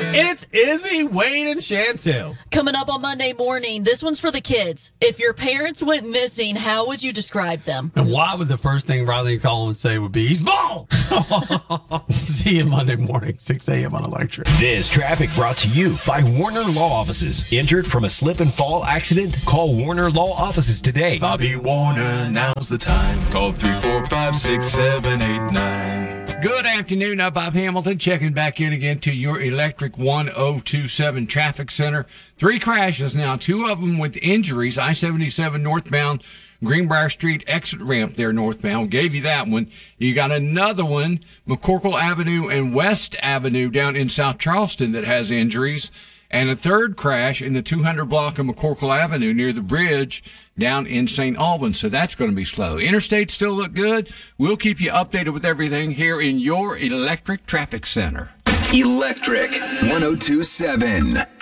It's Izzy, Wayne, and Chantel. Coming up on Monday morning, this one's for the kids. If your parents went missing, how would you describe them? And why would the first thing Riley and Colin would say would be, he's bald? See you Monday morning, 6 a.m. on Electric. This traffic brought to you by Warner Law Offices. Injured from a slip and fall accident? Call Warner Law Offices today. Bobby Warner, now's the time. Call 345-6789. Good afternoon. I'm Bob Hamilton, checking back in again to your Electric 1027 Traffic Center. 3 crashes now, 2 of them with injuries. I-77 northbound, Greenbrier Street exit ramp there northbound. Gave you that one. You got another one, McCorkle Avenue and West Avenue down in South Charleston that has injuries. And a third crash in the 200 block of McCorkle Avenue near the bridge down in St. Albans. So that's going to be slow. Interstates still look good. We'll keep you updated with everything here in your Electric Traffic Center. Electric 1027.